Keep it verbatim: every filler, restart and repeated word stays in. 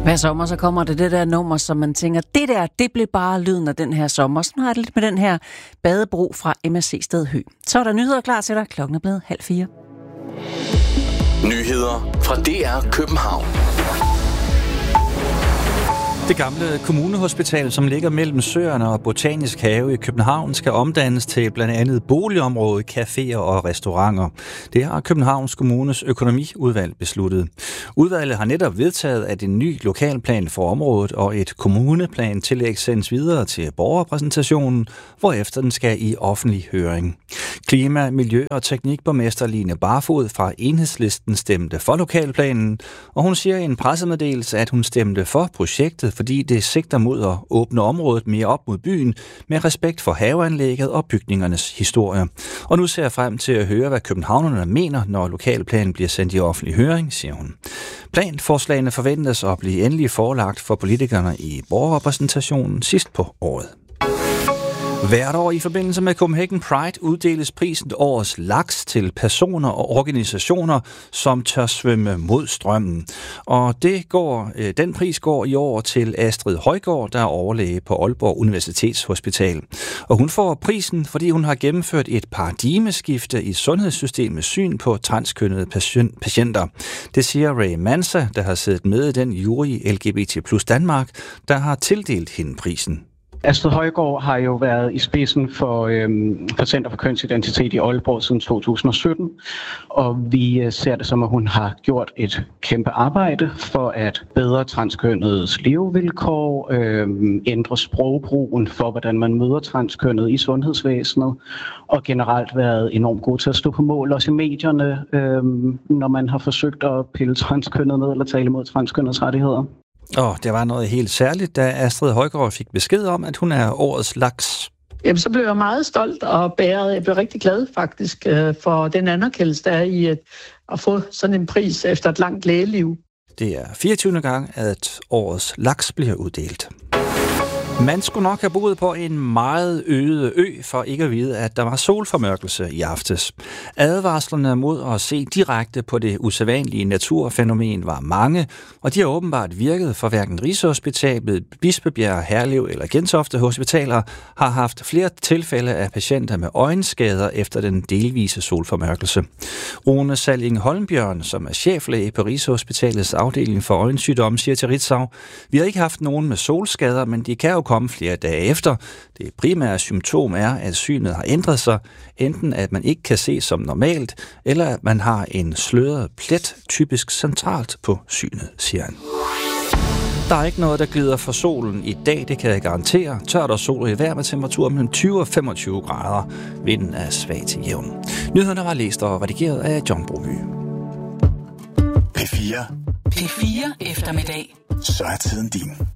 Hver sommer så kommer det det der nummer, som man tænker, det der, det blev bare lyden af den her sommer. Sådan har det lidt med den her badebro fra M S C Sted Hø. Så er der nyheder klar til dig. Klokken er blevet halv fire. Nyheder fra D R København. Det gamle kommunehospital, som ligger mellem Søerne og Botanisk Have i København, skal omdannes til blandt andet boligområde, caféer og restauranter. Det har Københavns Kommunes økonomiudvalg besluttet. Udvalget har netop vedtaget, at en ny lokalplan for området og et kommuneplan tillæg sendes videre til borgerrepræsentationen, hvorefter den skal i offentlig høring. Klima-, Miljø- og Teknikborgmester Line Barfod fra Enhedslisten stemte for lokalplanen, og hun siger i en pressemeddelelse, at hun stemte for projektet, fordi det sigter mod at åbne området mere op mod byen med respekt for haveanlægget og bygningernes historie. Og nu ser jeg frem til at høre, hvad københavnerne mener, når lokalplanen bliver sendt i offentlig høring, siger hun. Planforslagene forventes at blive endelig forelagt for politikerne i borgerrepræsentationen sidst på året. Hvert år i forbindelse med Copenhagen Pride uddeles prisen Årets Laks til personer og organisationer, som tør svømme mod strømmen. Og det går, den pris går i år til Astrid Højgaard, der er overlæge på Aalborg Universitetshospital. Og hun får prisen, fordi hun har gennemført et paradigmeskifte i sundhedssystemets syn på transkønnede patienter. Det siger Ray Mansa, der har siddet med i den jury i L G B T plus Danmark, der har tildelt hende prisen. Astrid Højgaard har jo været i spidsen for, øhm, for Center for Kønsidentitet i Aalborg siden to tusind og sytten, og vi øh, ser det som, at hun har gjort et kæmpe arbejde for at bedre transkønnedes levevilkår, øhm, ændre sprogbrugen for, hvordan man møder transkønnede i sundhedsvæsenet, og generelt været enormt god til at stå på mål, også i medierne, øhm, når man har forsøgt at pille transkønnede ned eller tale mod transkønnedes rettigheder. Og det var noget helt særligt, da Astrid Højgaard fik besked om, at hun er årets laks. Jamen, så blev jeg meget stolt og bæret. Jeg blev rigtig glad faktisk for den anerkendelse, der er i at, at få sådan en pris efter et langt lægeliv. Det er fireogtyvende gang, at årets laks bliver uddelt. Man skulle nok have boet på en meget øde ø, for ikke at vide, at der var solformørkelse i aftes. Advarslerne mod at se direkte på det usædvanlige naturfænomen var mange, og de har åbenbart virket, for hverken Rigshospitalet, Bispebjerg, Herlev eller Gentofte Hospitaler har haft flere tilfælde af patienter med øjenskader efter den delvise solformørkelse. Rune Salling Holmbjørn, som er cheflæge på Rigshospitalets afdeling for øjensygdomme, siger til Ritzau: "Vi har ikke haft nogen med solskader, men de kan jo komme flere dage efter. Det primære symptom er, at synet har ændret sig, enten at man ikke kan se som normalt, eller at man har en sløret plet, typisk centralt på synet", siger han. Der er ikke noget, der glider for solen i dag, det kan jeg garantere. Tørt og sol i vejr med temperatur mellem tyve og femogtyve grader. Vinden er svag til jævn. Nyhederne var læst og redigeret af John Broby. P fire. P fire eftermiddag. Så er tiden din.